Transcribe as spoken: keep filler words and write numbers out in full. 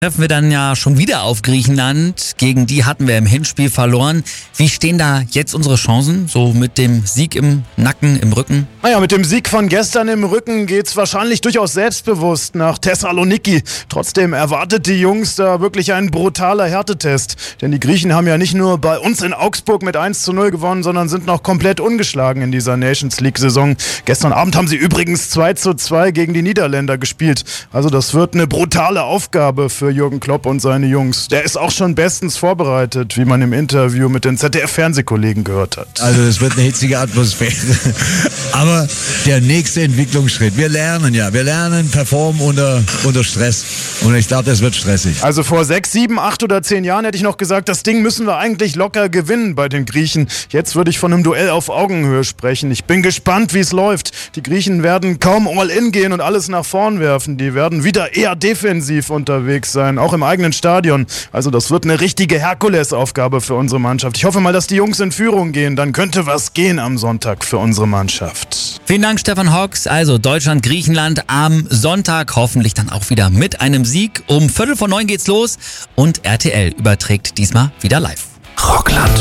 Treffen wir dann ja schon wieder auf Griechenland. Gegen die hatten wir im Hinspiel verloren. Wie stehen da jetzt unsere Chancen? So mit dem Sieg im Nacken, im Rücken? Naja, mit dem Sieg von gestern im Rücken geht's wahrscheinlich durchaus selbstbewusst nach Thessaloniki. Trotzdem erwartet die Jungs da wirklich ein brutaler Härtetest. Denn die Griechen haben ja nicht nur bei uns in Augsburg mit eins zu null gewonnen, sondern sind noch komplett ungeschlagen in dieser Nations League-Saison. Gestern Abend haben sie übrigens zwei zu zwei gegen die Niederländer gespielt. Also das wird eine brutale Aufgabe für Jürgen Klopp und seine Jungs. Der ist auch schon bestens vorbereitet, wie man im Interview mit den Z D F-Fernsehkollegen gehört hat. Also es wird eine hitzige Atmosphäre. Aber der nächste Entwicklungsschritt. Wir lernen ja. Wir lernen performen unter, unter Stress. Und ich glaube, das wird stressig. Also vor sechs, sieben, acht oder zehn Jahren hätte ich noch gesagt, das Ding müssen wir eigentlich locker gewinnen bei den Griechen. Jetzt würde ich von einem Duell auf Augenhöhe sprechen. Ich bin gespannt, wie es läuft. Die Griechen werden kaum all-in gehen und alles nach vorn werfen. Die werden wieder eher defensiv unterwegs sein. Auch im eigenen Stadion. Also das wird eine richtige Herkulesaufgabe für unsere Mannschaft. Ich hoffe mal, dass die Jungs in Führung gehen. Dann könnte was gehen am Sonntag für unsere Mannschaft. Vielen Dank, Stefan Hocks. Also Deutschland, Griechenland am Sonntag. Hoffentlich dann auch wieder mit einem Sieg. Um Viertel vor neun geht's los. Und R T L überträgt diesmal wieder live. Rockland.